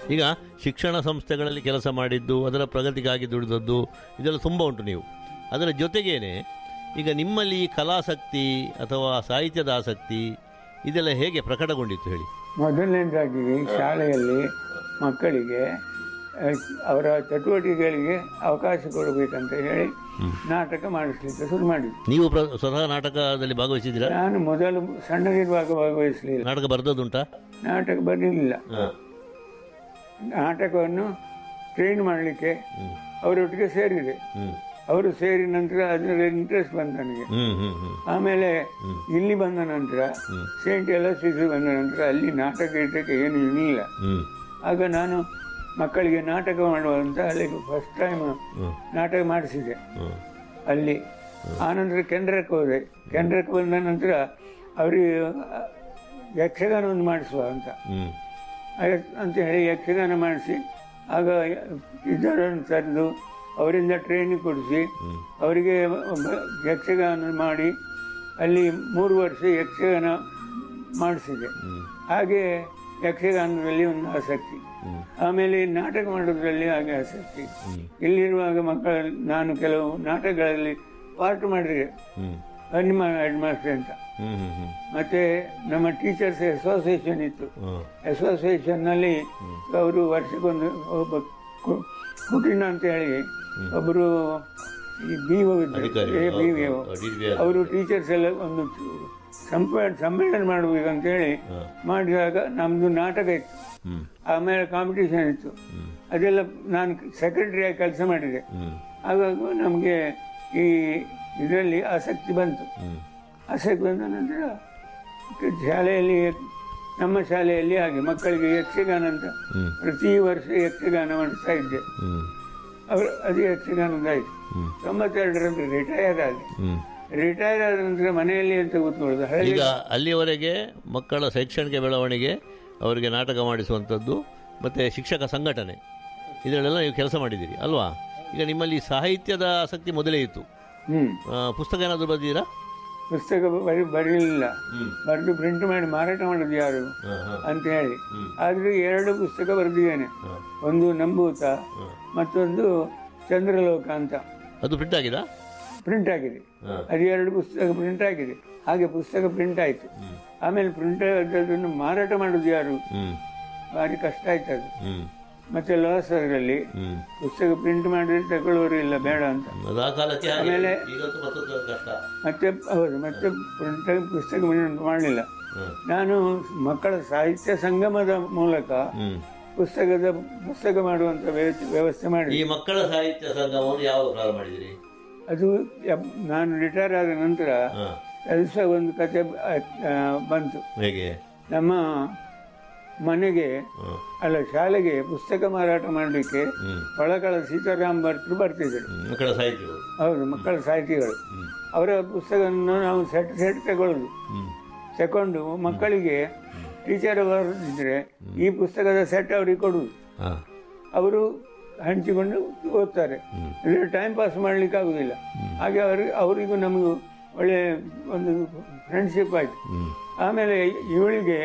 ಈಗ ಶಿಕ್ಷಣ ಸಂಸ್ಥೆಗಳಲ್ಲಿ ಕೆಲಸ ಮಾಡಿದ್ದು, ಅದರ ಪ್ರಗತಿಗಾಗಿ ದುಡಿದದ್ದು ಇದೆಲ್ಲ ತುಂಬ ಉಂಟು. ನೀವು ಅದರ ಜೊತೆಗೇನೆ ಈಗ ನಿಮ್ಮಲ್ಲಿ ಕಲಾಸಕ್ತಿ ಅಥವಾ ಸಾಹಿತ್ಯದ ಆಸಕ್ತಿ ಇದೆಲ್ಲ ಹೇಗೆ ಪ್ರಕಟಗೊಂಡಿತ್ತು ಹೇಳಿ? ಮೊದಲನೇದಾಗಿ ಶಾಲೆಯಲ್ಲಿ ಮಕ್ಕಳಿಗೆ ಅವರ ಚಟುವಟಿಕೆಗಳಿಗೆ ಅವಕಾಶ ಕೊಡಬೇಕಂತ ಹೇಳಿ ನಾಟಕ ಮಾಡಿಸ್ಲಿಕ್ಕೆ ಶುರು ಮಾಡಿದ್ವಿ. ನೀವು ಸ್ವತಃ ನಾಟಕದಲ್ಲಿ ಭಾಗವಹಿಸಿದ್ದೀರಾ? ನಾನು ಮೊದಲು ಸಣ್ಣದಿರುವಾಗ ಭಾಗವಹಿಸಲಿಲ್ಲ. ನಾಟಕ ಬರೆದದ್ದುಂಟಾ? ನಾಟಕ ಬರಲಿಲ್ಲ. ನಾಟಕವನ್ನು ಟ್ರೈನ್ ಮಾಡಲಿಕ್ಕೆ ಅವರೊಟ್ಟಿಗೆ ಸೇರಿದೆ. ಅವರು ಸೇರಿ ನಂತರ ಅದರ ಇಂಟ್ರೆಸ್ಟ್ ಬಂದ ನನಗೆ. ಆಮೇಲೆ ಇಲ್ಲಿ ಬಂದ ನಂತರ ಸೇಂಟ್ ಎಲೋಸಿಸ್ ಬಂದ ನಂತರ ಅಲ್ಲಿ ನಾಟಕ ಇಟ್ಟಕ್ಕೆ ಏನು ಇರಲಿಲ್ಲ. ಆಗ ನಾನು ಮಕ್ಕಳಿಗೆ ನಾಟಕ ಮಾಡುವಂತ ಅಲ್ಲಿ ಫಸ್ಟ್ ಟೈಮ್ ನಾಟಕ ಮಾಡಿಸಿದೆ ಅಲ್ಲಿ. ಆನಂತರ ಕೆನಡಕ್ಕೆ ಹೋದೆ. ಕೆನಡಕ್ಕೆ ಬಂದ ನಂತರ ಅವರಿಗೆ ಯಕ್ಷಗಾನವನ್ನು ಮಾಡಿಸುವ ಅಂತ ಹೇಳಿ ಯಕ್ಷಗಾನ ಮಾಡಿಸಿ ಆಗ ಇದರನ್ನು ತರೆದು ಅವರಿಂದ ಟ್ರೈನಿಂಗ್ ಕೊಡಿಸಿ ಅವರಿಗೆ ಯಕ್ಷಗಾನ ಮಾಡಿ ಅಲ್ಲಿ 3 ವರ್ಷ ಯಕ್ಷಗಾನ ಮಾಡಿಸಿದೆ. ಹಾಗೆ ಯಕ್ಷಗಾನದಲ್ಲಿ ಒಂದು ಆಸಕ್ತಿ, ಆಮೇಲೆ ನಾಟಕ ಮಾಡೋದ್ರಲ್ಲಿ ಹಾಗೆ ಆಸಕ್ತಿ. ಇಲ್ಲಿರುವಾಗ ನಾನು ಕೆಲವು ನಾಟಕಗಳಲ್ಲಿ ಪಾರ್ಟ್ ಮಾಡಿದೆ ನಿಮ್ಮ ಹೆಡ್ ಮಾಸ್ಟರ್ ಅಂತ. ಮತ್ತೆ ನಮ್ಮ ಟೀಚರ್ಸ್ ಅಸೋಸಿಯೇಷನ್ ಇತ್ತು. ಅಸೋಸಿಯೇಷನ್ನಲ್ಲಿ ಅವರು ವರ್ಷಕ್ಕೊಂದು ಒಬ್ಬ ಕುಟಿನ ಅಂತ ಹೇಳಿ ಒಬ್ಬರು BO ಅವರು ಟೀಚರ್ಸ್ ಎಲ್ಲ ಒಂದು ಸಮ್ಮೇಳನ ಮಾಡಬೇಕಂತ ಹೇಳಿ ಮಾಡಿದಾಗ ನಮ್ದು ನಾಟಕ ಇತ್ತು. ಆಮೇಲೆ ಕಾಂಪಿಟೇಷನ್ ಇತ್ತು. ಅದೆಲ್ಲ ನಾನು ಸೆಕ್ರೆಟರಿಯಾಗಿ ಕೆಲಸ ಮಾಡಿದೆ. ಹಾಗಾಗಿ ನಮಗೆ ಈ ಇದರಲ್ಲಿ ಆಸಕ್ತಿ ಬಂತು. ಆಸಕ್ತಿ ಬಂದ ನಂತರ ಶಾಲೆಯಲ್ಲಿ ನಮ್ಮ ಶಾಲೆಯಲ್ಲಿ ಹಾಗೆ ಮಕ್ಕಳಿಗೆ ಯಕ್ಷಗಾನ ಅಂತ ಪ್ರತಿ ವರ್ಷ ಯಕ್ಷಗಾನ ಮಾಡಿಸ್ತಾ ಇದ್ದೆ. ಅದು ಯಕ್ಷಗಾನದಾಯಿತು. 92ರಲ್ಲಿ ರಿಟೈರ್ ಆಗಿ ರಿಟೈರ್ ಆದ ನಂತರ ಮನೆಯಲ್ಲಿ ಅಂತ ಕೂತ್ಕೊಳ್ಳೋದು. ಈಗ ಅಲ್ಲಿಯವರೆಗೆ ಮಕ್ಕಳ ಶೈಕ್ಷಣಿಕ ಬೆಳವಣಿಗೆ, ಅವರಿಗೆ ನಾಟಕ ಮಾಡಿಸುವಂಥದ್ದು ಮತ್ತು ಶಿಕ್ಷಕ ಸಂಘಟನೆ ಇದರಲ್ಲೆಲ್ಲ ನೀವು ಕೆಲಸ ಮಾಡಿದ್ದೀರಿ ಅಲ್ವಾ? ಈಗ ನಿಮ್ಮಲ್ಲಿ ಸಾಹಿತ್ಯದ ಆಸಕ್ತಿ ಮೊದಲೇ ಇತ್ತು. ಪುಸ್ತಕ ಏನಾದರೂ ಬರೆದಿದ್ದೀರಾ? ಪುಸ್ತಕ ಬರೀಲಿಲ್ಲ. ಬರೆದು ಪ್ರಿಂಟ್ ಮಾಡಿ ಮಾರಾಟ ಮಾಡೋದು ಯಾರು ಅಂತ ಹೇಳಿ. ಆದ್ರೆ 2 ಪುಸ್ತಕ ಬರೆದಿದ್ದೇನೆ. ಒಂದು ನಂಬೂತ, ಮತ್ತೊಂದು ಚಂದ್ರಲೋಕ ಅಂತ. ಅದು ಪ್ರಿಂಟ್ ಆಗಿದೆ? ಪ್ರಿಂಟ್ ಆಗಿದೆ. ಅದು 2 ಪುಸ್ತಕ ಪ್ರಿಂಟ್ ಆಗಿದೆ. ಹಾಗೆ ಪುಸ್ತಕ ಪ್ರಿಂಟ್ ಆಯ್ತು. ಆಮೇಲೆ ಪ್ರಿಂಟ್ ಆದದನ್ನು ಮಾರಾಟ ಮಾಡೋದು ಯಾರು? ಭಾರಿ ಕಷ್ಟ ಆಯ್ತು ಅದು. ಮತ್ತೆ ಲಾಸ್ ಅದರಲ್ಲಿ ಪುಸ್ತಕ ಪ್ರಿಂಟ್ ಮಾಡಿದ್ರೆ ತಗೊಳ್ಳೋರು ಇಲ್ಲ, ಬೇಡ ಅಂತ. ಆಮೇಲೆ ಮತ್ತೆ ಹೌದು, ಮತ್ತೆ ಪುಸ್ತಕ ಮಾಡಲಿಲ್ಲ. ನಾನು ಮಕ್ಕಳ ಸಾಹಿತ್ಯ ಸಂಗಮದ ಮೂಲಕ ಪುಸ್ತಕ ಮಾಡುವಂತ ವ್ಯವಸ್ಥೆ ಮಾಡಿ. ಈ ಮಕ್ಕಳ ಸಾಹಿತ್ಯ ಸಂಗಮವನ್ನು ಯಾವಾಗ ಪ್ರಾರಂಭ ಮಾಡಿದಿರಿ? ಅದು ನಾನು ರಿಟೈರ್ ಆದ ನಂತರ ಕೆಲಸ ಒಂದು ಕತೆ ಬಂತು. ಹೇಗೆ? ನಮ್ಮ ಮನೆಗೆ ಅಲ್ಲ ಶಾಲೆಗೆ ಪುಸ್ತಕ ಮಾರಾಟ ಮಾಡಲಿಕ್ಕೆ ಒಳಕಳ ಸೀತಾರಾಮ್ ಭಟ್ರು ಬರ್ತಿದ್ರು. ಮಕ್ಕಳ ಸಾಹಿತ್ಯ? ಹೌದು, ಮಕ್ಕಳ ಸಾಹಿತಿಗಳು. ಅವರ ಪುಸ್ತಕವನ್ನು ನಾವು ಸೆಟ್ ತಗೊಂಡು ಮಕ್ಕಳಿಗೆ ಟೀಚರ್ ಬರೆದಿದ್ರೆ ಈ ಪುಸ್ತಕದ ಸೆಟ್ ಅವರಿಗೆ ಕೊಡುವುದು. ಅವರು ಹಂಚಿಕೊಂಡು ಓದ್ತಾರೆ. ಇದರಲ್ಲಿ ಟೈಮ್ ಪಾಸ್ ಮಾಡ್ಲಿಕ್ಕೆ ಆಗುದಿಲ್ಲ. ಹಾಗೆ ಅವರಿಗೂ ನಮಗೂ ಒಳ್ಳೆ ಒಂದು ಫ್ರೆಂಡ್ಶಿಪ್ ಆಯ್ತು. ಆಮೇಲೆ ಇವಳಿಗೆ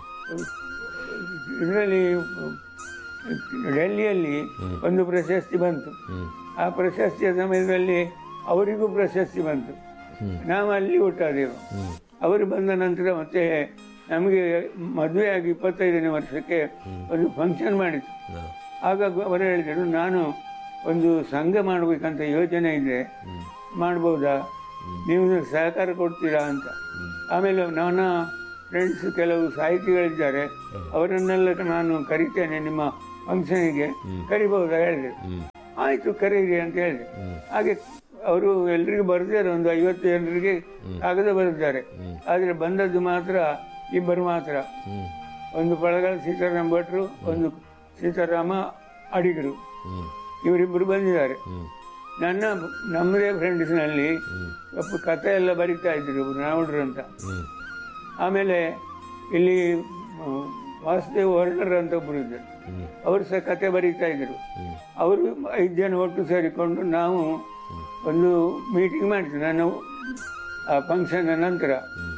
ಇದರಲ್ಲಿ ಡೆಲ್ಲಿಯಲ್ಲಿ ಒಂದು ಪ್ರಶಸ್ತಿ ಬಂತು. ಆ ಪ್ರಶಸ್ತಿಯ ಸಮಯದಲ್ಲಿ ಅವರಿಗೂ ಪ್ರಶಸ್ತಿ ಬಂತು. ನಾವು ಅಲ್ಲಿ ಒಟ್ಟಾದೆವು. ಅವರು ಬಂದ ನಂತರ ಮತ್ತೆ ನಮಗೆ ಮದುವೆಯಾಗಿ 25ನೇ ವರ್ಷಕ್ಕೆ ಒಂದು ಫಂಕ್ಷನ್ ಮಾಡಿತ್ತು. ಆಗ ಅವರು ಹೇಳಿದರು, ನಾನು ಒಂದು ಸಂಘ ಮಾಡಬೇಕಂತ ಯೋಚನೆ ಇದೆ, ಮಾಡ್ಬೋದಾ, ನೀವು ಸಹಕಾರ ಕೊಡ್ತೀರಾ ಅಂತ. ಆಮೇಲೆ ನನ್ನ ಫ್ರೆಂಡ್ಸ್ ಕೆಲವು ಸಾಹಿತಿಗಳಿದ್ದಾರೆ, ಅವರನ್ನೆಲ್ಲ ನಾನು ಕರಿತೇನೆ, ನಿಮ್ಮ ಫಂಕ್ಷನಿಗೆ ಕರಿಬಹುದಾ ಹೇಳಿದೆ. ಆಯ್ತು ಕರೀರಿ ಅಂತ ಹೇಳಿದೆ. ಹಾಗೆ ಅವರು ಎಲ್ರಿಗೂ ಬರೆದಿದ್ದಾರೆ, ಒಂದು 50 ಜನರಿಗೆ ಕಾಗದ ಬರೆದಿದ್ದಾರೆ. ಆದರೆ ಬಂದದ್ದು ಮಾತ್ರ 2 ಮಾತ್ರ. ಒಂದು ಬಳಗದ ಸೀತಾರಾಮ ಭಟ್ರು, ಒಂದು ಸೀತಾರಾಮ ಅಡಿಗರು, ಇವರಿಬ್ಬರು ಬಂದಿದ್ದಾರೆ. ನಮ್ಮದೇ ಫ್ರೆಂಡ್ಸ್ನಲ್ಲಿ ಕಥೆ ಎಲ್ಲ ಬರೀತಾ ಇದ್ರು ನಾವುಡ್ರು ಅಂತ. ಆಮೇಲೆ ಇಲ್ಲಿ ವಾಸುದೇವ್ ವರ್ಣರ್ ಅಂತ ಒಬ್ಬರು ಇದ್ದರು, ಅವರು ಸಹ ಕತೆ ಬರೀತಾ ಇದ್ರು. ಅವರು 5 ಜನ ಒಟ್ಟು ಸೇರಿಕೊಂಡು ನಾವು ಒಂದು ಮೀಟಿಂಗ್ ಮಾಡಿದ್ವಿ ನಾನು ಆ ಫಂಕ್ಷನ್ ನಂತರ.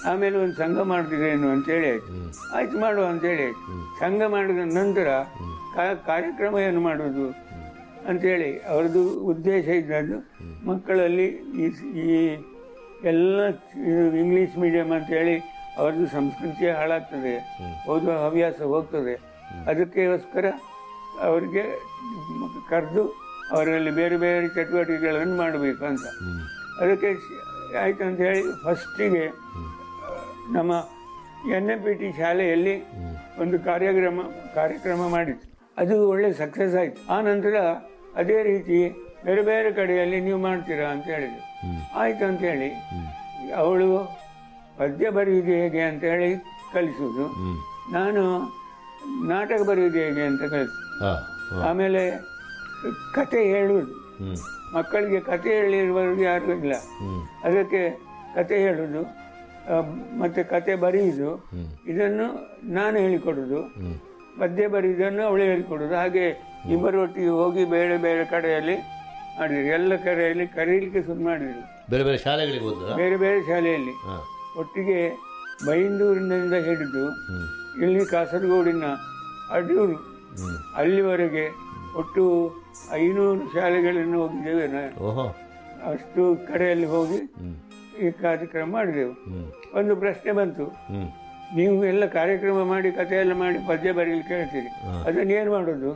ಆಮೇಲೆ ಒಂದು ಸಂಘ ಮಾಡ್ತಿದ್ರೇನು ಅಂತೇಳಿ ಆಯ್ತು. ಆಯ್ತು ಮಾಡುವ ಅಂತೇಳಿ ಆಯ್ತು. ಸಂಘ ಮಾಡಿದ ನಂತರ ಕಾರ್ಯಕ್ರಮ ಏನು ಮಾಡೋದು ಅಂಥೇಳಿ ಅವ್ರದ್ದು ಉದ್ದೇಶ ಇದ್ದದ್ದು ಮಕ್ಕಳಲ್ಲಿ ಈ ಎಲ್ಲ ಇಂಗ್ಲೀಷ್ ಮೀಡಿಯಂ ಅಂತೇಳಿ ಅವ್ರದ್ದು ಸಂಸ್ಕೃತಿ ಹಾಳಾಗ್ತದೆ, ಓದುವ ಹವ್ಯಾಸ ಹೋಗ್ತದೆ. ಅದಕ್ಕೋಸ್ಕರ ಅವರಿಗೆ ಕರೆದು ಅವರಲ್ಲಿ ಬೇರೆ ಬೇರೆ ಚಟುವಟಿಕೆಗಳನ್ನು ಮಾಡಬೇಕು ಅಂತ. ಅದಕ್ಕೆ ಆಯ್ತು ಅಂತ ಹೇಳಿ ಫಸ್ಟಿಗೆ ನಮ್ಮ NMPT ಶಾಲೆಯಲ್ಲಿ ಒಂದು ಕಾರ್ಯಕ್ರಮ ಮಾಡಿತ್ತು. ಅದು ಒಳ್ಳೆ ಸಕ್ಸಸ್ ಆಯಿತು. ಆ ನಂತರ ಅದೇ ರೀತಿ ಬೇರೆ ಬೇರೆ ಕಡೆಯಲ್ಲಿ ನೀವು ಮಾಡ್ತೀರಾ ಅಂತ ಹೇಳಿದ್ರು. ಆಯ್ತು ಅಂತೇಳಿ ಅವಳು ಪದ್ಯ ಬರೆಯುವುದು ಹೇಗೆ ಅಂತ ಹೇಳಿ ಕಲಿಸುವುದು, ನಾನು ನಾಟಕ ಬರೆಯುವುದು ಹೇಗೆ ಅಂತ ಕಲಿಸು. ಆಮೇಲೆ ಕತೆ ಹೇಳುವುದು, ಮಕ್ಕಳಿಗೆ ಕತೆ ಹೇಳಿರುವವರಿಗೆ ಯಾರು ಇಲ್ಲ, ಅದಕ್ಕೆ ಕತೆ ಹೇಳುವುದು ಮತ್ತೆ ಕತೆ ಬರೆಯುವುದು ಇದನ್ನು ನಾನು ಹೇಳಿಕೊಡುದು, ಪದ್ಯ ಬರೆಯುವುದನ್ನು ಅವಳು ಹೇಳಿಕೊಡುದು. ಹಾಗೆ ಇಬ್ಬರೊಟ್ಟಿಗೆ ಹೋಗಿ ಬೇರೆ ಬೇರೆ ಕಡೆಯಲ್ಲಿ ಮಾಡಿದ್ರು. ಎಲ್ಲ ಕಡೆಯಲ್ಲಿ ಕರೀಲಿಕ್ಕೆ ಶುರು ಮಾಡಿದ್ರು. ಬೇರೆ ಬೇರೆ ಶಾಲೆಗಳಿಗೆ ಬೇರೆ ಬೇರೆ ಶಾಲೆಯಲ್ಲಿ ಒಟ್ಟಿಗೆ ಬೈಂದೂರಿನಿಂದ ಹಿಡಿದು ಇಲ್ಲಿ ಕಾಸರಗೋಡಿನ ಅಡೂರು ಅಲ್ಲಿವರೆಗೆ ಒಟ್ಟು 500 ಶಾಲೆಗಳನ್ನು ಹೋಗಿದ್ದೇವೆ ನಾವು. ಅಷ್ಟು ಕಡೆಯಲ್ಲಿ ಹೋಗಿ ಈ ಕಾರ್ಯಕ್ರಮ ಮಾಡಿದೆವು. ಒಂದು ಪ್ರಶ್ನೆ ಬಂತು, ನೀವು ಎಲ್ಲ ಕಾರ್ಯಕ್ರಮ ಮಾಡಿ ಕಥೆ ಎಲ್ಲ ಮಾಡಿ ಪದ್ಯ ಬರೀಲಿಕ್ಕೆ ಹೇಳ್ತೀರಿ, ಅದನ್ನೇನು ಮಾಡೋದು?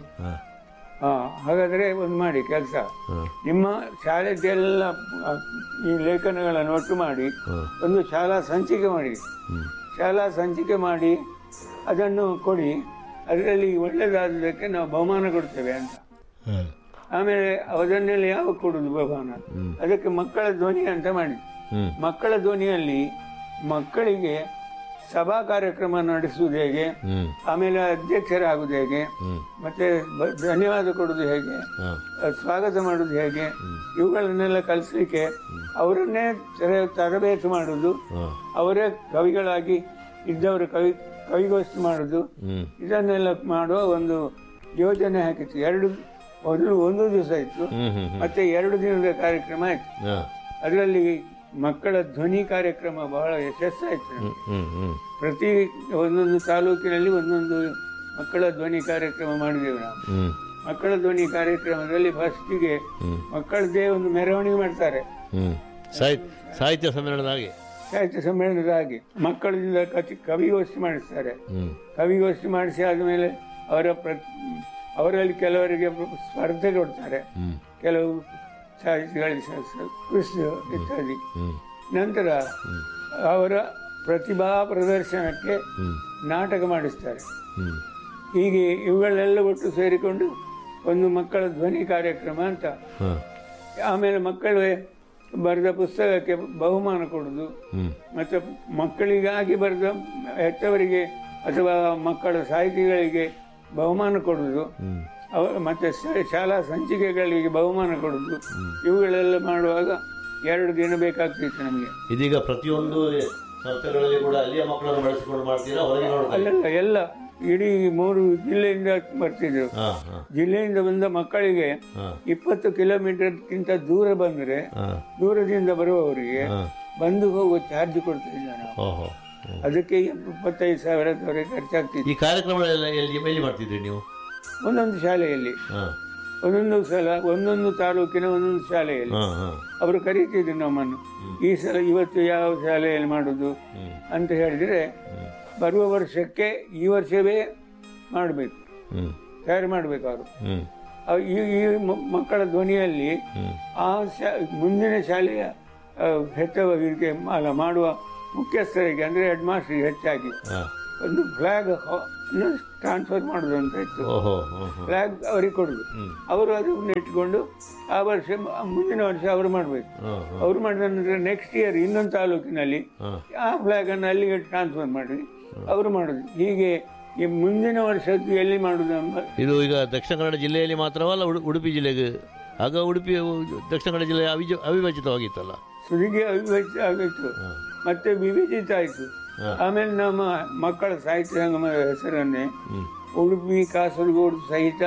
ಹಾಗಾದರೆ ಒಂದು ಮಾಡಿ ಕೆಲಸ, ನಿಮ್ಮ ಶಾಲೆದೆಲ್ಲ ಈ ಲೇಖನಗಳನ್ನು ಒಟ್ಟು ಮಾಡಿ ಒಂದು ಶಾಲಾ ಸಂಚಿಕೆ ಮಾಡಿ, ಶಾಲಾ ಸಂಚಿಕೆ ಮಾಡಿ ಅದನ್ನು ಕೊಡಿ, ಅದರಲ್ಲಿ ಒಳ್ಳೆಯದಾದದಕ್ಕೆ ನಾವು ಬಹುಮಾನ ಕೊಡ್ತೇವೆ ಅಂತ. ಆಮೇಲೆ ಅದನ್ನೆಲ್ಲ ಯಾವಾಗ ಕೊಡುದು ಬಹುಮಾನ? ಅದಕ್ಕೆ ಮಕ್ಕಳ ಧ್ವನಿ ಅಂತ ಮಾಡಿ, ಮಕ್ಕಳ ಧ್ವನಿಯಲ್ಲಿ ಮಕ್ಕಳಿಗೆ ಸಭಾ ಕಾರ್ಯಕ್ರಮ ನಡೆಸುವುದು ಹೇಗೆ, ಆಮೇಲೆ ಅಧ್ಯಕ್ಷರಾಗುವುದು ಹೇಗೆ, ಮತ್ತೆ ಧನ್ಯವಾದ ಕೊಡುವುದು ಹೇಗೆ, ಸ್ವಾಗತ ಮಾಡುವುದು ಹೇಗೆ, ಇವುಗಳನ್ನೆಲ್ಲ ಕಲಿಸ್ಲಿಕ್ಕೆ ಅವರನ್ನೇ ತರಬೇತಿ ಮಾಡುವುದು, ಅವರೇ ಕವಿಗಳಾಗಿ ಇದ್ದವರು ಕವಿಗೋಷ್ಠಿ ಮಾಡುವುದು, ಇದನ್ನೆಲ್ಲ ಮಾಡುವ ಒಂದು ಯೋಜನೆ ಹಾಕಿತ್ತು. ಮೊದಲು 1 ದಿವಸ ಇತ್ತು, ಮತ್ತೆ 2 ದಿನದ ಕಾರ್ಯಕ್ರಮ ಆಯ್ತು. ಅದರಲ್ಲಿ ಮಕ್ಕಳ ಧ್ವನಿ ಕಾರ್ಯಕ್ರಮ ಬಹಳ ಯಶಸ್ಸಾಯಿತು. ಪ್ರತಿ ಒಂದೊಂದು ತಾಲೂಕಿನಲ್ಲಿ ಒಂದೊಂದು ಮಕ್ಕಳ ಧ್ವನಿ ಕಾರ್ಯಕ್ರಮ ಮಾಡಿದೆವು ನಾವು. ಮಕ್ಕಳ ಧ್ವನಿ ಕಾರ್ಯಕ್ರಮದಲ್ಲಿ ಫಸ್ಟಿಗೆ ಮಕ್ಕಳದ್ದೇ ಒಂದು ಮೆರವಣಿಗೆ ಮಾಡ್ತಾರೆ, ಸಾಹಿತ್ಯ ಸಮ್ಮೇಳನದ ಹಾಗೆ ಮಕ್ಕಳಿಂದ ಕವಿಗೋಷ್ಠಿ ಮಾಡಿಸ್ತಾರೆ. ಕವಿಗೋಷ್ಠಿ ಮಾಡಿಸಿ ಆದಮೇಲೆ ಅವರಲ್ಲಿ ಕೆಲವರಿಗೆ ಸ್ಪರ್ಧೆ ಕೊಡ್ತಾರೆ, ಕೆಲವು ಸಾಹಿತಿಗಳಿಗೆ ಕೃಷಿ ಇತ್ಯಾದಿ. ನಂತರ ಅವರ ಪ್ರತಿಭಾ ಪ್ರದರ್ಶನಕ್ಕೆ ನಾಟಕ ಮಾಡಿಸ್ತಾರೆ. ಹೀಗೆ ಇವುಗಳೆಲ್ಲ ಒಟ್ಟು ಸೇರಿಕೊಂಡು ಒಂದು ಮಕ್ಕಳ ಧ್ವನಿ ಕಾರ್ಯಕ್ರಮ ಅಂತ. ಆಮೇಲೆ ಮಕ್ಕಳು ಬರೆದ ಪುಸ್ತಕಕ್ಕೆ ಬಹುಮಾನ ಕೊಡುದು, ಮತ್ತೆ ಮಕ್ಕಳಿಗಾಗಿ ಬರೆದ ಹೆತ್ತವರಿಗೆ ಅಥವಾ ಮಕ್ಕಳ ಸಾಹಿತಿಗಳಿಗೆ ಬಹುಮಾನ ಕೊಡುದು, ಮತ್ತೆ ಶಾಲಾ ಸಂಚಿಕೆಗಳಿಗೆ ಬಹುಮಾನ ಕೊಡುದು, ಇವುಗಳೆಲ್ಲ ಮಾಡುವಾಗ 2 ದಿನ ಬೇಕಾಗ್ತಿತ್ತು ನಮಗೆ. ಇದೀಗ ಪ್ರತಿಯೊಂದು ಸಂಸ್ಥೆಗಳಲ್ಲಿ ಕೂಡ ಅಲ್ಲಿಯ ಮಕ್ಕಳನ್ನು ಬಳಸಿಕೊಂಡು ಮಾಡ್ತೀರಾ? ಅಲ್ಲೆಲ್ಲ ಎಲ್ಲ ಇಡೀ 3 ಜಿಲ್ಲೆಯಿಂದ ಬರ್ತಿದ್ರು. ಜಿಲ್ಲೆಯಿಂದ ಬಂದ ಮಕ್ಕಳಿಗೆ 20 ಕಿಲೋಮೀಟರ್ಗಿಂತ ದೂರ ಬಂದ್ರೆ ದೂರದಿಂದ ಬರುವವರಿಗೆ ಬಂದು ಹೋಗುವ ಚಾರ್ಜ್ ಕೊಡ್ತಿದ್ದ ನಾವು. ಅದಕ್ಕೆ 25,000 ಖರ್ಚಾಗ್ತಿತ್ತು. ಈ ಕಾರ್ಯಕ್ರಮಗಳೆಲ್ಲ ಎಲ್ಲಿ ಮಾಡ್ತಿದ್ರಿ ನೀವು? ಒಂದೊಂದು ಶಾಲೆಯಲ್ಲಿ, ಒಂದೊಂದು ಸಲ ಒಂದೊಂದು ತಾಲೂಕಿನ ಒಂದೊಂದು ಶಾಲೆಯಲ್ಲಿ ಅವರು ಕರೀತಿದ್ರು ನಮ್ಮನ್ನು. ಈ ಸಲ ಇವತ್ತು ಯಾವ ಶಾಲೆಯಲ್ಲಿ ಮಾಡುದು ಅಂತ ಹೇಳಿದ್ರೆ ಬರುವ ವರ್ಷಕ್ಕೆ ಈ ವರ್ಷವೇ ಮಾಡಬೇಕು, ತಯಾರು ಮಾಡಬೇಕು ಅವರು. ಈ ಮಕ್ಕಳ ಧ್ವನಿಯಲ್ಲಿ ಆ ಮುಂದಿನ ಶಾಲೆಯ ಹೆತ್ತವರಿಗೆ ಮಾಡುವ ಮುಖ್ಯಸ್ಥರಿಗೆ ಅಂದರೆ ಹೆಡ್ ಮಾಸ್ಟರ್ಗೆ ಹೆಚ್ಚಾಗಿ ಒಂದು ಫ್ಲಾಗ್ ಟ್ರಾನ್ಸ್ಫರ್ ಮಾಡುದು ಅಂತ ಇತ್ತು. ಫ್ಲಾಗ್ ಅವರಿಗೆ ಕೊಡುದು, ಅವರು ಅದನ್ನು ಇಟ್ಕೊಂಡು ಆ ವರ್ಷ ಮುಂದಿನ ವರ್ಷ ಅವರು ಮಾಡಬೇಕು. ಅವರು ಮಾಡಿದ ನಂತರ ನೆಕ್ಸ್ಟ್ ಇಯರ್ ಇನ್ನೊಂದು ತಾಲೂಕಿನಲ್ಲಿ ಆ ಫ್ಲಾಗ್ ಅನ್ನು ಅಲ್ಲಿಗೆ ಟ್ರಾನ್ಸ್ಫರ್ ಮಾಡಿ ಅವರು ಮಾಡುದು. ಹೀಗೆ ಈ ಮುಂದಿನ ವರ್ಷದ್ದು ಎಲ್ಲಿ ಮಾಡುದು? ಇದು ಈಗ ದಕ್ಷಿಣ ಕನ್ನಡ ಜಿಲ್ಲೆಯಲ್ಲಿ ಮಾತ್ರವಲ್ಲ, ಉಡುಪಿ ಜಿಲ್ಲೆಗೆ ಆಗ ಉಡುಪಿ ದಕ್ಷಿಣ ಕನ್ನಡ ಜಿಲ್ಲೆ ಅವಿಭಜಿತವಾಗಿತ್ತಲ್ಲ, ಸುದಿಗೆ ಅವಿಭಜಿತ ಆಗಿತ್ತು, ಮತ್ತೆ ವಿಭಜಿತ ಆಯಿತು. ಆಮೇಲೆ ನಮ್ಮ ಮಕ್ಕಳ ಸಾಹಿತ್ಯ ಸಂಗಮದ ಹೆಸರನ್ನೇ ಉಡುಪಿ ಕಾಸರಗೋಡು ಸಹಿತ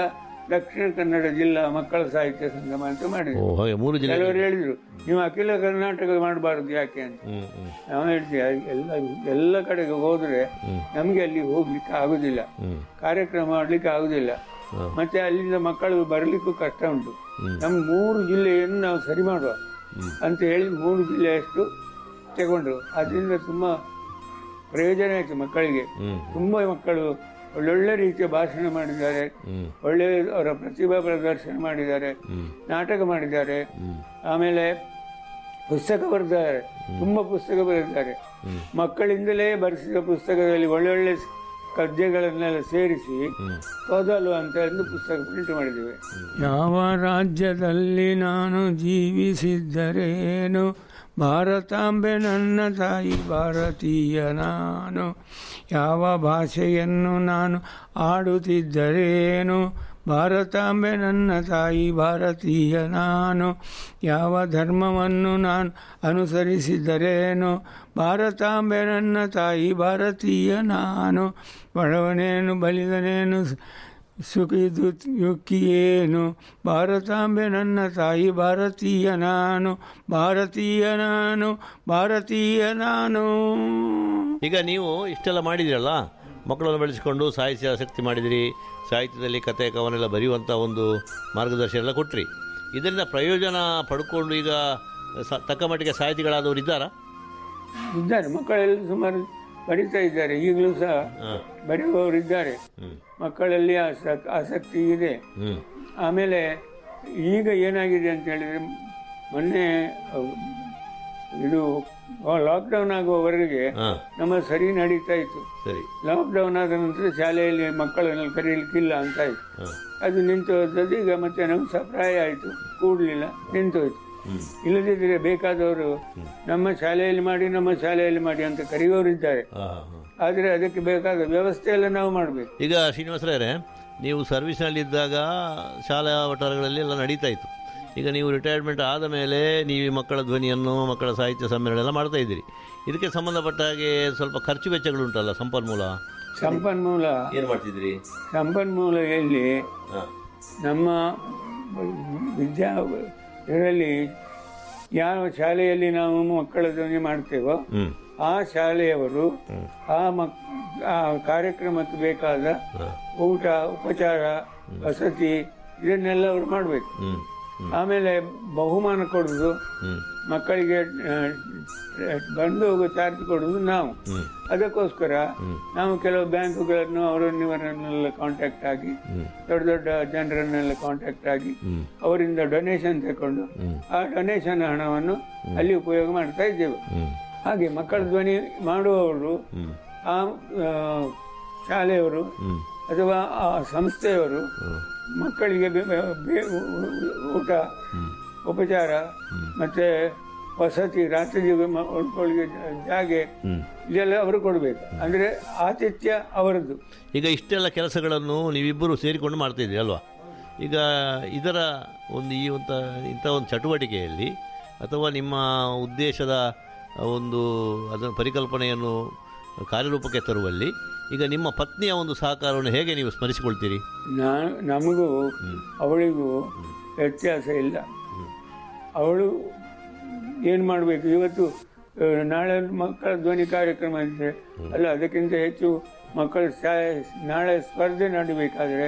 ದಕ್ಷಿಣ ಕನ್ನಡ ಜಿಲ್ಲಾ ಮಕ್ಕಳ ಸಾಹಿತ್ಯ ಸಂಗಮ ಅಂತ ಮಾಡಿದ್ರು. ಹಾಗೆ 3 ಜಿಲ್ಲೆ. ಕೆಲವರು ಹೇಳಿದ್ರು ನೀವು ಅಖಿಲ ಕರ್ನಾಟಕ ಮಾಡಬಾರದು ಯಾಕೆ ಅಂತ. ನಾವು ಹೇಳ್ತೀವಿ ಎಲ್ಲ ಕಡೆಗೆ ಹೋದ್ರೆ ನಮ್ಗೆ ಅಲ್ಲಿ ಹೋಗ್ಲಿಕ್ಕೆ ಆಗುದಿಲ್ಲ, ಕಾರ್ಯಕ್ರಮ ಮಾಡ್ಲಿಕ್ಕೆ ಆಗುದಿಲ್ಲ, ಮತ್ತೆ ಅಲ್ಲಿಂದ ಮಕ್ಕಳು ಬರ್ಲಿಕ್ಕೂ ಕಷ್ಟ ಉಂಟು. ನಮ್ 3 ಜಿಲ್ಲೆಯನ್ನು ನಾವು ಸರಿ ಮಾಡುವ ಅಂತ ಹೇಳಿ 3 ಜಿಲ್ಲೆಯಷ್ಟು ತಗೊಂಡ್ರು. ಅದರಿಂದ ತುಂಬಾ ಪ್ರಯೋಜನ ಆಯ್ತು ಮಕ್ಕಳಿಗೆ. ತುಂಬಾ ಮಕ್ಕಳು ಒಳ್ಳೊಳ್ಳೆ ರೀತಿಯ ಭಾಷಣ ಮಾಡಿದ್ದಾರೆ, ಒಳ್ಳೆ ಅವರ ಪ್ರತಿಭಾ ಪ್ರದರ್ಶನ ಮಾಡಿದ್ದಾರೆ, ನಾಟಕ ಮಾಡಿದ್ದಾರೆ, ಆಮೇಲೆ ಪುಸ್ತಕ ಬರೆದಿದ್ದಾರೆ, ತುಂಬಾ ಪುಸ್ತಕ ಬರೆದಿದ್ದಾರೆ. ಮಕ್ಕಳಿಂದಲೇ ಬರೆಸಿದ ಪುಸ್ತಕದಲ್ಲಿ ಒಳ್ಳೊಳ್ಳೆ ಕದ್ಯಗಳನ್ನೆಲ್ಲ ಸೇರಿಸಿ ಓದಲು ಅಂತ ಒಂದು ಪುಸ್ತಕ ಪ್ರಿಂಟ್ ಮಾಡಿದ್ದೇವೆ. ಯಾವ ರಾಜ್ಯದಲ್ಲಿ ನಾನು ಜೀವಿಸಿದ್ದರೇನು, ಭಾರತಾಂಬೆ ನನ್ನ ತಾಯಿ ಭಾರತೀಯ ನಾನು, ಯಾವ ಭಾಷೆಯನ್ನು ನಾನು ಆಡುತ್ತಿದ್ದರೇನು, ಭಾರತಾಂಬೆ ನನ್ನ ತಾಯಿ ಭಾರತೀಯ ನಾನು, ಯಾವ ಧರ್ಮವನ್ನು ನಾನು ಅನುಸರಿಸಿದರೇನು, ಭಾರತಾಂಬೆ ನನ್ನ ತಾಯಿ ಭಾರತೀಯ ನಾನು, ಬಡವನೇನು ಬಲಿದನೇನು ಸುಖಿದು ಯುಕ್ಕಿಯೇನು, ಭಾರತಾಂಬೆ ನನ್ನ ತಾಯಿ ಭಾರತೀಯ ನಾನು, ಭಾರತೀಯ ನಾನು, ಭಾರತೀಯ ನಾನು. ಈಗ ನೀವು ಇಷ್ಟೆಲ್ಲ ಮಾಡಿದಿರಲ್ಲ, ಮಕ್ಕಳನ್ನು ಬೆಳೆಸಿಕೊಂಡು ಸಾಹಿತ್ಯ ಆಸಕ್ತಿ ಮಾಡಿದಿರಿ, ಸಾಹಿತ್ಯದಲ್ಲಿ ಕತೆ ಕವನೆಲ್ಲ ಬರೆಯುವಂಥ ಒಂದು ಮಾರ್ಗದರ್ಶನ ಎಲ್ಲ ಕೊಟ್ರಿ. ಇದರಿಂದ ಪ್ರಯೋಜನ ಪಡ್ಕೊಂಡು ಈಗ ತಕ್ಕ ಮಟ್ಟಿಗೆ ಸಾಹಿತಿಗಳಾದವರು ಇದ್ದಾರಾ? ಇದ್ದಾರೆ, ಮಕ್ಕಳೆಲ್ಲ ಸುಮಾರು ಬರೀತಾ ಇದ್ದಾರೆ, ಈಗಲೂ ಸಹ ಬರೆಯುವವರು ಇದ್ದಾರೆ. ಮಕ್ಕಳಲ್ಲಿ ಆಸಕ್ತಿ ಇದೆ. ಆಮೇಲೆ ಈಗ ಏನಾಗಿದೆ ಅಂತ ಹೇಳಿದ್ರೆ, ಮೊನ್ನೆ ಇದು ಲಾಕ್ಡೌನ್ ಆಗುವವರೆಗೆ ನಮ್ಮ ಸರಿ ನಡೀತಾ ಇತ್ತು. ಲಾಕ್ಡೌನ್ ಆದ ನಂತರ ಶಾಲೆಯಲ್ಲಿ ಮಕ್ಕಳನ್ನು ಕರೀಲಿಕ್ಕಿಲ್ಲ ಅಂತ ಆಯ್ತು. ಅದು ನಿಂತು ಹೋದದ್ದು. ಈಗ ಮತ್ತೆ ನಮ್ಗೆ ಸಹ ಪ್ರಾಯ ಆಯಿತು, ಕೂಡಲಿಲ್ಲ, ನಿಂತೋಯ್ತು. ಇಲ್ಲದಿದ್ದರೆ ಬೇಕಾದವರು ನಮ್ಮ ಶಾಲೆಯಲ್ಲಿ ಮಾಡಿ ಅಂತ ಕರೆಯುವವರು ಇದ್ದಾರೆ. ಆದರೆ ಅದಕ್ಕೆ ಬೇಕಾದ ವ್ಯವಸ್ಥೆ ಎಲ್ಲ ನಾವು ಮಾಡಬೇಕು. ಈಗ ಶ್ರೀನಿವಾಸರೇ, ನೀವು ಸರ್ವಿಸ್ನಲ್ಲಿದ್ದಾಗ ಶಾಲಾ ವಠಾರಗಳಲ್ಲಿ ಎಲ್ಲ ನಡೀತಾ ಇತ್ತು. ಈಗ ನೀವು ರಿಟೈರ್ಮೆಂಟ್ ಆದ ಮೇಲೆ ನೀವು ಮಕ್ಕಳ ಧ್ವನಿಯನ್ನು, ಮಕ್ಕಳ ಸಾಹಿತ್ಯ ಸಮ್ಮೇಳನ ಎಲ್ಲ ಮಾಡ್ತಾ ಇದ್ದೀರಿ. ಇದಕ್ಕೆ ಸಂಬಂಧಪಟ್ಟ ಹಾಗೆ ಸ್ವಲ್ಪ ಖರ್ಚು ವೆಚ್ಚಗಳುಂಟಲ್ಲ, ಸಂಪನ್ಮೂಲ ಏನು ಮಾಡ್ತಿದ್ದೀರಿ? ಸಂಪನ್ಮೂಲ ಎಲ್ಲಿ ನಮ್ಮ ಇದರಲ್ಲಿ ಯಾವ ಶಾಲೆಯಲ್ಲಿ ನಾವು ಮಕ್ಕಳ ಧ್ವನಿ ಮಾಡ್ತೇವೋ ಆ ಶಾಲೆಯವರು ಆ ಕಾರ್ಯಕ್ರಮಕ್ಕೆ ಬೇಕಾದ ಊಟ, ಉಪಚಾರ, ವಸತಿ ಇದನ್ನೆಲ್ಲ ಅವರು ಮಾಡಬೇಕು. ಆಮೇಲೆ ಬಹುಮಾನ ಕೊಡುವುದು, ಮಕ್ಕಳಿಗೆ ಬಂದು ಹೋಗೋ ಚಾರ್ಜ್ ಕೊಡುವುದು ನಾವು. ಅದಕ್ಕೋಸ್ಕರ ನಾವು ಕೆಲವು ಬ್ಯಾಂಕುಗಳನ್ನು ಇವರನ್ನೆಲ್ಲ ಕಾಂಟ್ಯಾಕ್ಟ್ ಆಗಿ, ದೊಡ್ಡ ದೊಡ್ಡ ಜನರನ್ನೆಲ್ಲ ಕಾಂಟ್ಯಾಕ್ಟ್ ಆಗಿ ಅವರಿಂದ ಡೊನೇಷನ್ ತಗೊಂಡು ಆ ಡೊನೇಷನ್ ಹಣವನ್ನು ಅಲ್ಲಿ ಉಪಯೋಗ ಮಾಡ್ತಾ ಇದ್ದೇವೆ. ಹಾಗೆ ಮಕ್ಕಳ ಧ್ವನಿ ಮಾಡುವವರು, ಆ ಶಾಲೆಯವರು ಅಥವಾ ಆ ಸಂಸ್ಥೆಯವರು ಮಕ್ಕಳಿಗೆ ಊಟ, ಉಪಚಾರ ಮತ್ತೆ ವಸತಿ, ರಾತ್ರಿ ಉಳ್ಕೊಳ್ಳಿಗೆ ಜಾಗೆ ಇದೆಲ್ಲ ಅವರು ಕೊಡಬೇಕು. ಅಂದರೆ ಆತಿಥ್ಯ ಅವರದ್ದು. ಈಗ ಇಷ್ಟೆಲ್ಲ ಕೆಲಸಗಳನ್ನು ನೀವಿಬ್ಬರು ಸೇರಿಕೊಂಡು ಮಾಡ್ತಾ ಇದ್ದೀರಿ ಅಲ್ವಾ? ಈಗ ಇದರ ಇಂಥ ಒಂದು ಚಟುವಟಿಕೆಯಲ್ಲಿ ಅಥವಾ ನಿಮ್ಮ ಉದ್ದೇಶದ ಅದರ ಪರಿಕಲ್ಪನೆಯನ್ನು ಕಾರ್ಯರೂಪಕ್ಕೆ ತರುವಲ್ಲಿ ಈಗ ನಿಮ್ಮ ಪತ್ನಿಯ ಒಂದು ಸಹಕಾರವನ್ನು ಹೇಗೆ ನೀವು ಸ್ಮರಿಸಿಕೊಳ್ತೀರಿ? ನಮಗೂ ಅವಳಿಗೂ ವ್ಯತ್ಯಾಸ ಇಲ್ಲ. ಅವಳು ಏನು ಮಾಡಬೇಕು, ಇವತ್ತು ನಾಳೆ ಮಕ್ಕಳ ಧ್ವನಿ ಕಾರ್ಯಕ್ರಮ ಇದ್ದರೆ ಅಲ್ಲ, ಅದಕ್ಕಿಂತ ಹೆಚ್ಚು ಮಕ್ಕಳ ನಾಳೆ ಸ್ಪರ್ಧೆ ನಡೀಬೇಕಾದ್ರೆ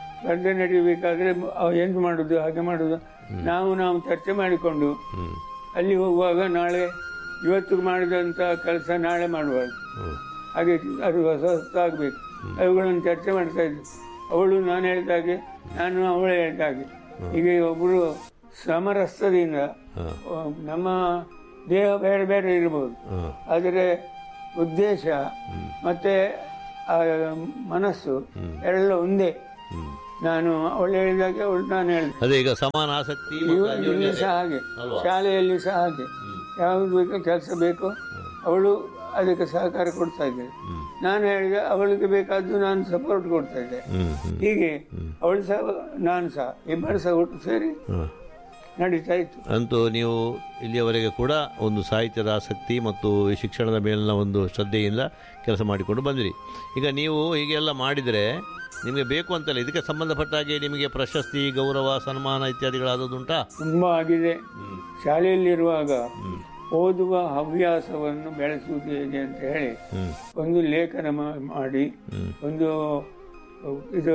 ಏನು ಮಾಡೋದು, ಹಾಗೆ ಮಾಡೋದು, ನಾವು ಚರ್ಚೆ ಮಾಡಿಕೊಂಡು ಅಲ್ಲಿ ಹೋಗುವಾಗ ನಾಳೆ ಇವತ್ತು ಮಾಡಿದಂಥ ಕೆಲಸ ನಾಳೆ ಮಾಡಬಾರ್ದು, ಹಾಗೆ ಅದು ಹೊಸದಾಗಬೇಕು. ಅವುಗಳನ್ನು ಚರ್ಚೆ ಮಾಡ್ತಾ ಇದ್ವಿ. ಅವಳು ನಾನು ಹೇಳಿದಾಗೆ, ನಾನು ಅವಳು ಹೇಳಿದಾಗೆ. ಈಗ ಒಬ್ಬರು ಸಮರಸದಿಂದ ನಮ್ಮ ದೇಹ ಬೇರೆ ಬೇರೆ ಇರ್ಬೋದು, ಆದರೆ ಉದ್ದೇಶ ಮತ್ತೆ ಮನಸ್ಸು ಎಲ್ಲ ಒಂದೇ. ನಾನು ಅವಳು ಹೇಳಿದಾಗೆ ನಾನು ಹೇಳಿದೆ. ಈಗ ಸಮಾನ ಆಸಕ್ತಿ ಇಲ್ಲಿ ಸಹ ಹಾಗೆ, ಶಾಲೆಯಲ್ಲಿ ಸಹ ಹಾಗೆ. ಯಾವುದು ಬೇಕೋ ಕೆಲಸ ಬೇಕೋ ಅವಳು ಅದಕ್ಕೆ ಸಹಕಾರ ಕೊಡ್ತಾ ಇದ್ದೇನೆ. ನಾನು ಹೇಳಿದೆ ಅವಳಿಗೆ ಬೇಕಾದ್ದು ನಾನು ಸಪೋರ್ಟ್ ಕೊಡ್ತಾ ಇದ್ದೆ. ಹೀಗೆ ಅವಳು ಸಹ ನಾನು ಸಹ ಇಬ್ಬರು ಸಹ ಒಟ್ಟು ಸೇರಿ ನಡೀತಾ ಇತ್ತು. ಅಂತೂ ನೀವು ಇಲ್ಲಿಯವರೆಗೆ ಕೂಡ ಒಂದು ಸಾಹಿತ್ಯದ ಆಸಕ್ತಿ ಮತ್ತು ಶಿಕ್ಷಣದ ಮೇಲಿನ ಒಂದು ಶ್ರದ್ಧೆಯಿಂದ ಕೆಲಸ ಮಾಡಿಕೊಂಡು ಬಂದಿರಿ. ಈಗ ನೀವು ಹೀಗೆಲ್ಲ ಮಾಡಿದರೆ ನಿಮಗೆ ಬೇಕು ಅಂತಲ್ಲ, ಇದಕ್ಕೆ ಸಂಬಂಧಪಟ್ಟ ಹಾಗೆ ನಿಮಗೆ ಪ್ರಶಸ್ತಿ, ಗೌರವ, ಸನ್ಮಾನ ಇತ್ಯಾದಿಗಳಾದದುಂಟಾ? ತುಂಬ ಆಗಿದೆ. ಶಾಲೆಯಲ್ಲಿರುವಾಗ ಓದುವ ಹವ್ಯಾಸವನ್ನು ಬೆಳೆಸುವುದು ಹೇಗೆ ಅಂತ ಹೇಳಿ ಒಂದು ಲೇಖನ ಮಾಡಿ ಒಂದು ಇದು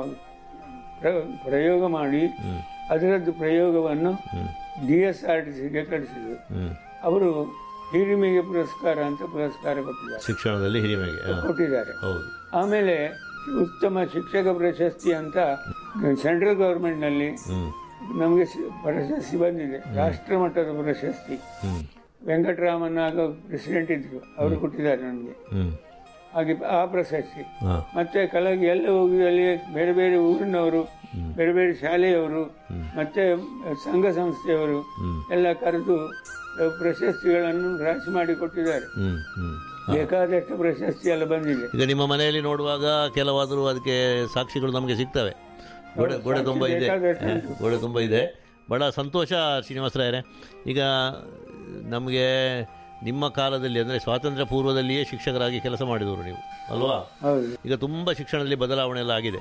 ಪ್ರಯೋಗ ಮಾಡಿ ಅದರದ್ದು ಪ್ರಯೋಗವನ್ನು DSRTCಗೆ ಕಳಿಸಿದರು. ಅವರು ಹಿರಿಮೆಗೆ ಪುರಸ್ಕಾರ ಅಂತ ಪುರಸ್ಕಾರ ಕೊಟ್ಟಿದ್ದಾರೆ, ಶಿಕ್ಷಣದಲ್ಲಿ ಹಿರಿಮೆಗೆ ಕೊಟ್ಟಿದ್ದಾರೆ. ಆಮೇಲೆ ಉತ್ತಮ ಶಿಕ್ಷಕ ಪ್ರಶಸ್ತಿ ಅಂತ ಸೆಂಟ್ರಲ್ ಗವರ್ಮೆಂಟ್ನಲ್ಲಿ ನಮಗೆ ಪ್ರಶಸ್ತಿ ಬಂದಿದೆ, ರಾಷ್ಟ್ರ ಮಟ್ಟದ ಪ್ರಶಸ್ತಿ. ವೆಂಕಟರಾಮನ್ ಆಗ ಪ್ರೆಸಿಡೆಂಟ್ ಇದ್ರು, ಅವರು ಕೊಟ್ಟಿದ್ದಾರೆ ನನಗೆ. ಹಾಗೆ ಆ ಪ್ರಶಸ್ತಿ. ಮತ್ತೆ ಕೆಳಗೆ ಎಲ್ಲ ಹೋಗಿ ಅಲ್ಲಿ ಬೇರೆ ಬೇರೆ ಊರಿನವರು, ಬೇರೆ ಬೇರೆ ಶಾಲೆಯವರು, ಮತ್ತೆ ಸಂಘ ಸಂಸ್ಥೆಯವರು ಎಲ್ಲ ಕರೆದು ಪ್ರಶಸ್ತಿಗಳನ್ನು ರಾಶಿ ಮಾಡಿ ಕೊಟ್ಟಿದ್ದಾರೆ. ಬೇಕಾದಷ್ಟು ಪ್ರಶಸ್ತಿ ಎಲ್ಲ ಬಂದಿದೆ. ಈಗ ನಿಮ್ಮ ಮನೆಯಲ್ಲಿ ನೋಡುವಾಗ ಕೆಲವಾದರೂ ಅದಕ್ಕೆ ಸಾಕ್ಷಿಗಳು ನಮಗೆ ಸಿಗ್ತವೆ. ಗೋಡೆ ತುಂಬ ಇದೆ, ಗೋಡೆ ತುಂಬ ಇದೆ. ಬಹಳ ಸಂತೋಷ ಶ್ರೀನಿವಾಸರಾಯರೇ. ಈಗ ನಮಗೆ ನಿಮ್ಮ ಕಾಲದಲ್ಲಿ ಅಂದರೆ ಸ್ವಾತಂತ್ರ್ಯ ಪೂರ್ವದಲ್ಲಿಯೇ ಶಿಕ್ಷಕರಾಗಿ ಕೆಲಸ ಮಾಡಿದವರು ನೀವು ಅಲ್ವಾ? ಈಗ ತುಂಬ ಶಿಕ್ಷಣದಲ್ಲಿ ಬದಲಾವಣೆ ಎಲ್ಲ ಆಗಿದೆ.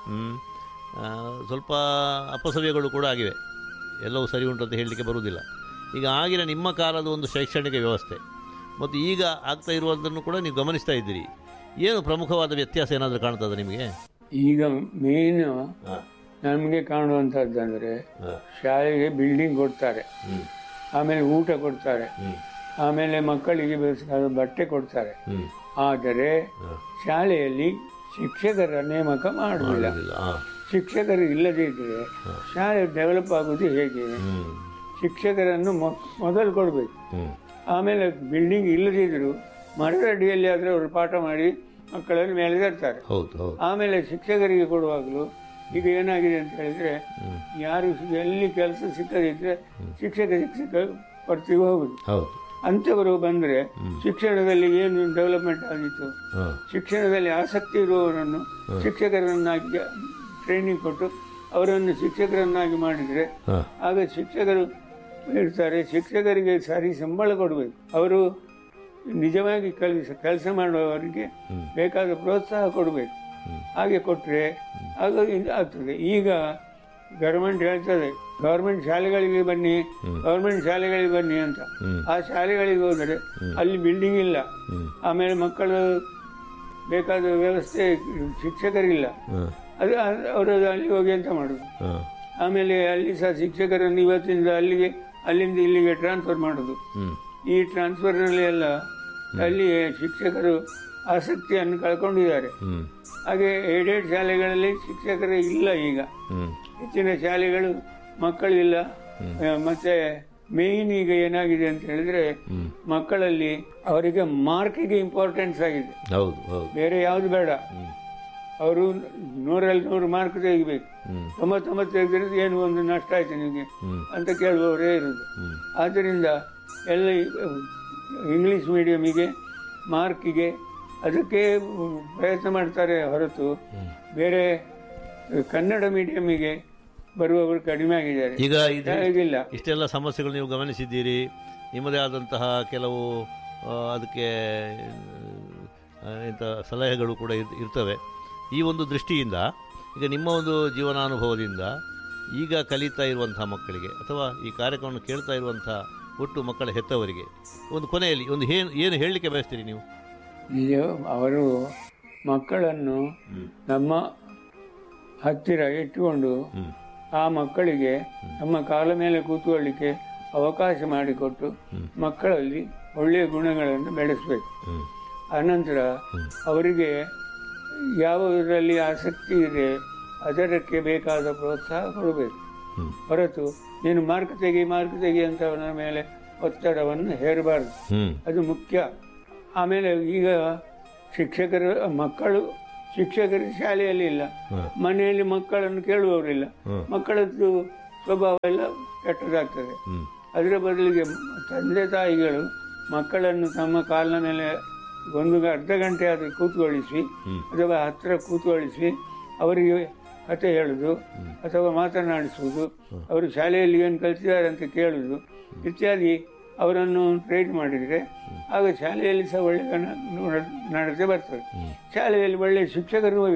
ಸ್ವಲ್ಪ ಅಪಸವ್ಯಗಳು ಕೂಡ ಆಗಿವೆ, ಎಲ್ಲವೂ ಸರಿ ಉಂಟು ಅಂತ ಹೇಳಲಿಕ್ಕೆ ಬರುವುದಿಲ್ಲ. ಈಗ ಆಗಿನ ನಿಮ್ಮ ಕಾಲದ ಒಂದು ಶೈಕ್ಷಣಿಕ ವ್ಯವಸ್ಥೆ ಮತ್ತು ಈಗ ಆಗ್ತಾ ಇರುವುದನ್ನು ಕೂಡ ನೀವು ಗಮನಿಸ್ತಾ ಇದ್ದೀರಿ. ಏನು ಪ್ರಮುಖವಾದ ವ್ಯತ್ಯಾಸ ಏನಾದರೂ ಕಾಣ್ತದೆ ನಿಮಗೆ? ಈಗ ಮೇನ್ ನಮಗೆ ಕಾಣುವಂಥದ್ದಂದರೆ ಶಾಲೆಗೆ ಬಿಲ್ಡಿಂಗ್ ಕೊಡ್ತಾರೆ, ಆಮೇಲೆ ಊಟ ಕೊಡ್ತಾರೆ, ಆಮೇಲೆ ಮಕ್ಕಳಿಗೆ ಬೇಕಾದ ಬಟ್ಟೆ ಕೊಡ್ತಾರೆ. ಆದರೆ ಶಾಲೆಯಲ್ಲಿ ಶಿಕ್ಷಕರ ನೇಮಕ ಮಾಡುವುದಿಲ್ಲ. ಶಿಕ್ಷಕರು ಇಲ್ಲದೇ ಇದ್ದರೆ ಶಾಲೆ ಡೆವಲಪ್ ಆಗುವುದು ಹೇಗೆ? ಶಿಕ್ಷಕರನ್ನು ಮೊದಲು ಕೊಡಬೇಕು. ಆಮೇಲೆ ಬಿಲ್ಡಿಂಗ್ ಇಲ್ಲದೇ ಇದ್ರು ಮರದ ಅಡಿಯಲ್ಲಿ ಆದರೆ ಅವರು ಪಾಠ ಮಾಡಿ ಮಕ್ಕಳನ್ನು ಮೇಲೆ ತರ್ತಾರೆ. ಆಮೇಲೆ ಶಿಕ್ಷಕರಿಗೆ ಕೊಡುವಾಗಲೂ ಈಗ ಏನಾಗಿದೆ ಅಂತ ಹೇಳಿದ್ರೆ, ಯಾರು ಎಲ್ಲಿ ಕೆಲಸ ಸಿಕ್ಕದಿದ್ರೆ ಶಿಕ್ಷಕ ಕೊಡ್ತೀವಿ ಹೋಗುದು. ಅಂಥವರು ಬಂದರೆ ಶಿಕ್ಷಣದಲ್ಲಿ ಏನು ಡೆವಲಪ್ಮೆಂಟ್ ಆಗಿತ್ತು? ಶಿಕ್ಷಣದಲ್ಲಿ ಆಸಕ್ತಿ ಇರುವವರನ್ನು ಶಿಕ್ಷಕರನ್ನಾಗಿ ಟ್ರೈನಿಂಗ್ ಕೊಟ್ಟು ಅವರನ್ನು ಶಿಕ್ಷಕರನ್ನಾಗಿ ಮಾಡಿದರೆ ಆಗ ಶಿಕ್ಷಕರು ಇರ್ತಾರೆ. ಶಿಕ್ಷಕರಿಗೆ ಸರಿ ಸಂಬಳ ಕೊಡಬೇಕು. ಅವರು ನಿಜವಾಗಿ ಕೆಲಸ ಮಾಡುವವರಿಗೆ ಬೇಕಾದ ಪ್ರೋತ್ಸಾಹ ಕೊಡಬೇಕು. ಹಾಗೆ ಕೊಟ್ಟರೆ ಆಗ ಆಗ್ತದೆ. ಈಗ ಗವರ್ಮೆಂಟ್ ಹೇಳ್ತದೆ ಗವರ್ಮೆಂಟ್ ಶಾಲೆಗಳಿಗೆ ಬನ್ನಿ, ಗವರ್ಮೆಂಟ್ ಶಾಲೆಗಳಿಗೆ ಬನ್ನಿ ಅಂತ. ಆ ಶಾಲೆಗಳಿಗೆ ಹೋದರೆ ಅಲ್ಲಿ ಬಿಲ್ಡಿಂಗ್ ಇಲ್ಲ, ಆಮೇಲೆ ಮಕ್ಕಳು ಬೇಕಾದ ವ್ಯವಸ್ಥೆ ಶಿಕ್ಷಕರಿಲ್ಲ. ಅದು ಅವರು ಅಲ್ಲಿ ಹೋಗಿ ಅಂತ ಮಾಡೋದು. ಆಮೇಲೆ ಅಲ್ಲಿ ಸಹ ಶಿಕ್ಷಕರನ್ನು ಇವತ್ತಿಂದ ಅಲ್ಲಿಗೆ, ಅಲ್ಲಿಂದ ಇಲ್ಲಿಗೆ ಟ್ರಾನ್ಸ್ಫರ್ ಮಾಡೋದು. ಈ ಟ್ರಾನ್ಸ್ಫರ್ನಲ್ಲಿ ಎಲ್ಲ ಅಲ್ಲಿ ಶಿಕ್ಷಕರು ಆಸಕ್ತಿಯನ್ನು ಕಳ್ಕೊಂಡಿದ್ದಾರೆ. ಹಾಗೆ ಏಡೆಡ್ ಶಾಲೆಗಳಲ್ಲಿ ಶಿಕ್ಷಕರೇ ಇಲ್ಲ. ಈಗ ಹೆಚ್ಚಿನ ಶಾಲೆಗಳು ಮಕ್ಕಳಿಲ್ಲ. ಮತ್ತೆ ಮೇಯ್ನ್ ಈಗ ಏನಾಗಿದೆ ಅಂತ ಹೇಳಿದ್ರೆ ಮಕ್ಕಳಲ್ಲಿ ಅವರಿಗೆ ಮಾರ್ಕಿಗೆ ಇಂಪಾರ್ಟೆನ್ಸ್ ಆಗಿದೆ, ಬೇರೆ ಯಾವುದು ಬೇಡ. ಅವರು 100ರಲ್ಲಿ 100 ಮಾರ್ಕ್ ತೆಗಿಬೇಕು. 99 ತೆಗೆದ್ರೆ ಏನು ಒಂದು ನಷ್ಟ ಆಯ್ತು ನಿಮಗೆ ಅಂತ ಕೇಳುವವರೇ ಇರೋದು. ಆದ್ದರಿಂದ ಎಲ್ಲ ಇಂಗ್ಲಿಷ್ ಮೀಡಿಯಮಿಗೆ, ಮಾರ್ಕಿಗೆ ಅದಕ್ಕೆ ಪ್ರಯತ್ನ ಮಾಡ್ತಾರೆ ಹೊರತು ಬೇರೆ ಕನ್ನಡ ಮೀಡಿಯಮಿಗೆ ಬರುವವರು ಕಡಿಮೆ ಆಗಿದ್ದಾರೆ. ಈಗ ಇಲ್ಲ ಇಷ್ಟೆಲ್ಲ ಸಮಸ್ಯೆಗಳು ನೀವು ಗಮನಿಸಿದ್ದೀರಿ. ನಿಮ್ಮದೇ ಆದಂತಹ ಕೆಲವು ಅದಕ್ಕೆ ಇಂಥ ಸಲಹೆಗಳು ಕೂಡ ಇರ್ತವೆ. ಈ ಒಂದು ದೃಷ್ಟಿಯಿಂದ ಈಗ ನಿಮ್ಮ ಒಂದು ಜೀವನಾನುಭವದಿಂದ ಈಗ ಕಲಿತಾ ಇರುವಂಥ ಮಕ್ಕಳಿಗೆ ಅಥವಾ ಈ ಕಾರ್ಯಕ್ರಮವನ್ನು ಕೇಳ್ತಾ ಇರುವಂಥ ಒಟ್ಟು ಮಕ್ಕಳ ಹೆತ್ತವರಿಗೆ ಒಂದು ಕೊನೆಯಲ್ಲಿ ಒಂದು ಏನು ಹೇಳಲಿಕ್ಕೆ ಬಯಸ್ತೀರಿ ನೀವು? ಅವರು ಮಕ್ಕಳನ್ನು ನಮ್ಮ ಹತ್ತಿರ ಇಟ್ಟುಕೊಂಡು ಆ ಮಕ್ಕಳಿಗೆ ನಮ್ಮ ಕಾಲ ಮೇಲೆ ಕೂತ್ಕೊಳ್ಳಿಕ್ಕೆ ಅವಕಾಶ ಮಾಡಿಕೊಟ್ಟು ಮಕ್ಕಳಲ್ಲಿ ಒಳ್ಳೆಯ ಗುಣಗಳನ್ನು ಬೆಳೆಸಬೇಕು. ಅನಂತರ ಅವರಿಗೆ ಯಾವುದರಲ್ಲಿ ಆಸಕ್ತಿ ಇದೆ ಅದಕ್ಕೆ ಬೇಕಾದ ಪ್ರೋತ್ಸಾಹ ಕೊಡಬೇಕು. ಹೊರತು ನೀನು ಮಾರ್ಕ್ ತೆಗಿ ಅಂತ ಅವನ ಮೇಲೆ ಒತ್ತಡವನ್ನು ಹೇರಬಾರದು. ಅದು ಮುಖ್ಯ. ಆಮೇಲೆ ಈಗ ಶಿಕ್ಷಕರು ಶಾಲೆಯಲ್ಲಿ ಇಲ್ಲ, ಮನೆಯಲ್ಲಿ ಮಕ್ಕಳನ್ನು ಕೇಳುವವರಿಲ್ಲ. ಮಕ್ಕಳದ್ದು ಸ್ವಭಾವ ಎಲ್ಲ ಕೆಟ್ಟದಾಗ್ತದೆ. ಅದರ ಬದಲಿಗೆ ತಂದೆ ತಾಯಿಗಳು ಮಕ್ಕಳನ್ನು ತಮ್ಮ ಕಾಲಿನ ಮೇಲೆ ಒಂದು ಅರ್ಧ ಗಂಟೆ ಆದರೂ ಕೂತ್ಕೊಳ್ಳಿಸಿ ಅಥವಾ ಹತ್ತಿರ ಕೂತ್ಕೊಳ್ಳಿಸಿ ಅವರಿಗೆ ಕಥೆ ಹೇಳುವುದು ಅಥವಾ ಮಾತನಾಡಿಸುವುದು, ಅವರು ಶಾಲೆಯಲ್ಲಿ ಏನು ಕಲಿತಿದ್ದಾರೆ ಅಂತ ಕೇಳುವುದು ಇತ್ಯಾದಿ ಅವರನ್ನು ಟ್ರೈನ್ ಮಾಡಿದರೆ ಆಗ ಶಾಲೆಯಲ್ಲಿ ಸಹ ಒಳ್ಳೆಯ ನಡತೆ ಬರ್ತದೆ. ಶಾಲೆಯಲ್ಲಿ ಒಳ್ಳೆಯ ಶಿಕ್ಷಕರು ಬೇಕು.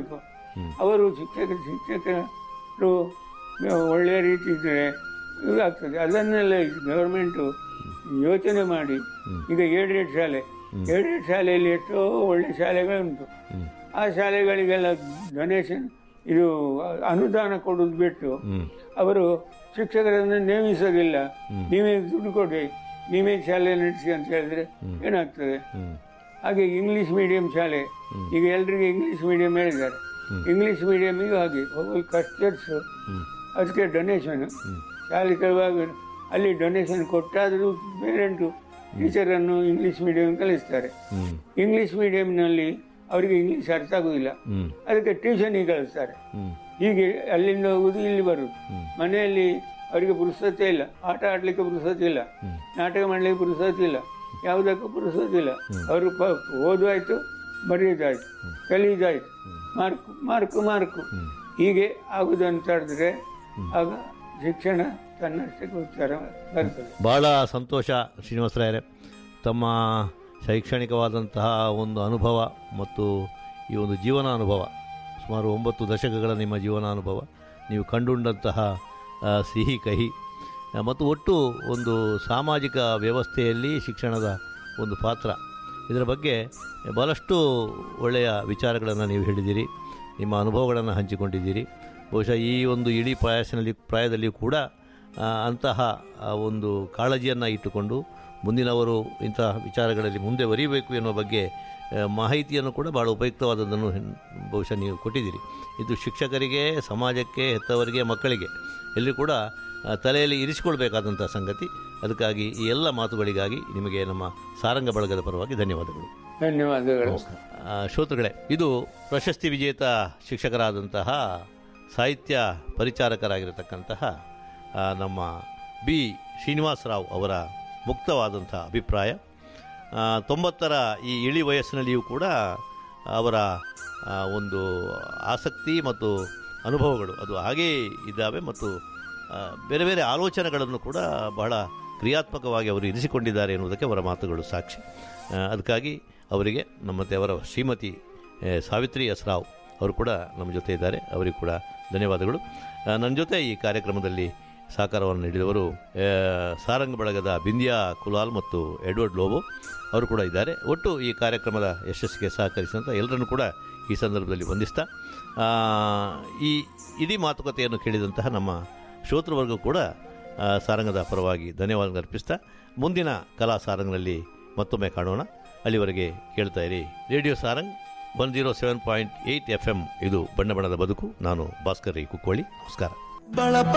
ಅವರು ಶಿಕ್ಷಕರು ಒಳ್ಳೆಯ ರೀತಿ ಇದ್ದರೆ ಇದಾಗ್ತದೆ. ಅದನ್ನೆಲ್ಲ ಗೌರ್ಮೆಂಟು ಯೋಚನೆ ಮಾಡಿ ಈಗ ಏಡೆಡ್ ಶಾಲೆಯಲ್ಲಿ ಎಷ್ಟೋ ಒಳ್ಳೆ ಶಾಲೆಗಳುಂಟು. ಆ ಶಾಲೆಗಳಿಗೆಲ್ಲ ಡೊನೇಷನ್ ಇದು ಅನುದಾನ ಕೊಡೋದು ಬಿಟ್ಟು ಅವರು ಶಿಕ್ಷಕರನ್ನು ನೇಮಿಸೋದಿಲ್ಲ. ನೀವೇ ದುಡ್ಡು ಕೊಡಿ, ನೀವೇ ಶಾಲೆ ನಡೆಸಿ ಅಂತ ಹೇಳಿದ್ರೆ ಏನಾಗ್ತದೆ? ಹಾಗೆ ಇಂಗ್ಲೀಷ್ ಮೀಡಿಯಂ ಶಾಲೆ, ಈಗ ಎಲ್ರಿಗೂ ಇಂಗ್ಲೀಷ್ ಮೀಡಿಯಂ ಹೇಳಿದ್ದಾರೆ. ಇಂಗ್ಲೀಷ್ ಮೀಡಿಯಮಿಗೂ ಹಾಗೆ ಕಸ್ಟರ್ಸ್, ಅದಕ್ಕೆ ಡೊನೇಷನ್ ಶಾಲೆ ಕಳುವಾಗ ಅಲ್ಲಿ ಡೊನೇಷನ್ ಕೊಟ್ಟಾದರೂ ಪೇರೆಂಟು ಟೀಚರನ್ನು ಇಂಗ್ಲೀಷ್ ಮೀಡಿಯಂ ಕಲಿಸ್ತಾರೆ. ಇಂಗ್ಲೀಷ್ ಮೀಡಿಯಂನಲ್ಲಿ ಅವರಿಗೆ ಇಂಗ್ಲೀಷ್ ಅರ್ಥ ಆಗುವುದಿಲ್ಲ, ಅದಕ್ಕೆ ಟ್ಯೂಷನಿಗೆ ಕಳಿಸ್ತಾರೆ. ಹೀಗೆ ಅಲ್ಲಿಂದ ಹೋಗುದು ಇಲ್ಲಿ ಬರುದು. ಮನೆಯಲ್ಲಿ ಅವರಿಗೆ ಪುರುಸತೆ ಇಲ್ಲ, ಆಟ ಆಡಲಿಕ್ಕೆ ಪುರುಸತೆ ಇಲ್ಲ, ನಾಟಕ ಮಾಡಲಿಕ್ಕೆ ಪುರುಸತೆ ಇಲ್ಲ, ಯಾವುದಕ್ಕೂ ಪುರುಸತೆ ಇಲ್ಲ. ಅವರು ಓದುವಾಯ್ತು, ಬರೆಯೋದಾಯ್ತು, ಕಲಿಯೋದಾಯ್ತು, ಮಾರ್ಕು ಹೀಗೆ ಆಗುದಂತಾಡಿದ್ರೆ ಆಗ ಶಿಕ್ಷಣ ತನ್ನಷ್ಟಕ್ಕೆ ಉತ್ತರ ಬರ್ತದೆ. ಬಹಳ ಸಂತೋಷ ಶ್ರೀನಿವಾಸರಾಯರೇ, ತಮ್ಮ ಶೈಕ್ಷಣಿಕವಾದಂತಹ ಒಂದು ಅನುಭವ ಮತ್ತು ಈ ಒಂದು ಜೀವನ ಅನುಭವ, ಸುಮಾರು 9 ದಶಕಗಳ ನಿಮ್ಮ ಜೀವನಾನುಭವ, ನೀವು ಕಂಡುಕೊಂಡಂತಹ ಸಿಹಿ ಕಹಿ ಮತ್ತು ಒಟ್ಟು ಒಂದು ಸಾಮಾಜಿಕ ವ್ಯವಸ್ಥೆಯಲ್ಲಿ ಶಿಕ್ಷಣದ ಒಂದು ಪಾತ್ರ, ಇದರ ಬಗ್ಗೆ ಭಾಳಷ್ಟು ಒಳ್ಳೆಯ ವಿಚಾರಗಳನ್ನು ನೀವು ಹೇಳಿದ್ದೀರಿ, ನಿಮ್ಮ ಅನುಭವಗಳನ್ನು ಹಂಚಿಕೊಂಡಿದ್ದೀರಿ. ಬಹುಶಃ ಈ ಒಂದು ಇಡೀ ಪ್ರಾಯದಲ್ಲಿಯೂ ಕೂಡ ಅಂತಹ ಒಂದು ಕಾಳಜಿಯನ್ನು ಇಟ್ಟುಕೊಂಡು ಮುಂದಿನವರು ಇಂತಹ ವಿಚಾರಗಳಲ್ಲಿ ಮುಂದೆ ಬರೀಬೇಕು ಎನ್ನುವ ಬಗ್ಗೆ ಮಾಹಿತಿಯನ್ನು ಕೂಡ ಭಾಳ ಉಪಯುಕ್ತವಾದದ್ದನ್ನು ಬಹುಶಃ ನೀವು ಕೊಟ್ಟಿದ್ದೀರಿ. ಇದು ಶಿಕ್ಷಕರಿಗೆ, ಸಮಾಜಕ್ಕೆ, ಹೆತ್ತವರಿಗೆ, ಮಕ್ಕಳಿಗೆ ಎಲ್ಲರೂ ಕೂಡ ತಲೆಯಲ್ಲಿ ಇರಿಸಿಕೊಳ್ಬೇಕಾದಂಥ ಸಂಗತಿ. ಅದಕ್ಕಾಗಿ ಈ ಎಲ್ಲ ಮಾತುಗಳಿಗಾಗಿ ನಿಮಗೆ ನಮ್ಮ ಸಾರಂಗ ಬಳಗದ ಪರವಾಗಿ ಧನ್ಯವಾದಗಳು. ಶ್ರೋತೃಗಳೇ, ಇದು ಪ್ರಶಸ್ತಿ ವಿಜೇತ ಶಿಕ್ಷಕರಾದಂತಹ ಸಾಹಿತ್ಯ ಪರಿಚಾರಕರಾಗಿರತಕ್ಕಂತಹ ನಮ್ಮ ಬಿ ಶ್ರೀನಿವಾಸರಾವ್ ಅವರ ಮುಕ್ತವಾದಂಥ ಅಭಿಪ್ರಾಯ. 90ರ ಈ ಇಳಿ ವಯಸ್ಸಿನಲ್ಲಿಯೂ ಕೂಡ ಅವರ ಒಂದು ಆಸಕ್ತಿ ಮತ್ತು ಅನುಭವಗಳು ಅದು ಹಾಗೇ ಇದ್ದಾವೆ ಮತ್ತು ಬೇರೆ ಬೇರೆ ಆಲೋಚನೆಗಳನ್ನು ಕೂಡ ಬಹಳ ಕ್ರಿಯಾತ್ಮಕವಾಗಿ ಅವರು ಇರಿಸಿಕೊಂಡಿದ್ದಾರೆ ಎನ್ನುವುದಕ್ಕೆ ಅವರ ಮಾತುಗಳು ಸಾಕ್ಷಿ. ಅದಕ್ಕಾಗಿ ಅವರಿಗೆ ಮತ್ತು ಅವರ ಶ್ರೀಮತಿ ಸಾವಿತ್ರಿ ಎಸ್ ರಾವ್ ಅವರು ಕೂಡ ನಮ್ಮ ಜೊತೆ ಇದ್ದಾರೆ, ಅವರಿಗೂ ಕೂಡ ಧನ್ಯವಾದಗಳು. ನನ್ನ ಜೊತೆ ಈ ಕಾರ್ಯಕ್ರಮದಲ್ಲಿ ಸಹಕಾರವನ್ನು ನೀಡಿದವರು ಸಾರಂಗ ಬಳಗದ ಬಿಂದ್ಯಾ ಕುಲಾಲ್ ಮತ್ತು ಎಡ್ವರ್ಡ್ ಲೋಬೋ ಅವರು ಕೂಡ ಇದ್ದಾರೆ. ಒಟ್ಟು ಈ ಕಾರ್ಯಕ್ರಮದ ಯಶಸ್ಸಿಗೆ ಸಹಕರಿಸಿದಂಥ ಎಲ್ಲರನ್ನೂ ಕೂಡ ಈ ಸಂದರ್ಭದಲ್ಲಿ ವಂದಿಸ್ತಾ ಈ ಇಡೀ ಮಾತುಕತೆಯನ್ನು ಕೇಳಿದಂತಹ ನಮ್ಮ ಶ್ರೋತೃವರ್ಗ ಕೂಡ ಸಾರಂಗದ ಪರವಾಗಿ ಧನ್ಯವಾದ ಅರ್ಪಿಸ್ತಾ ಮುಂದಿನ ಕಲಾ ಸಾರಂಗನಲ್ಲಿ ಮತ್ತೊಮ್ಮೆ ಕಾಣೋಣ. ಅಲ್ಲಿವರೆಗೆ ಕೇಳ್ತಾ ಇರಿ ರೇಡಿಯೋ ಸಾರಂಗ್ 107.8 FM. ಇದು ಬಣ್ಣ ಬಣ್ಣದ ಬದುಕು. ನಾನು ಭಾಸ್ಕರ್ ರೈ ಕುಕ್ಕೋಳಿ. ನಮಸ್ಕಾರ.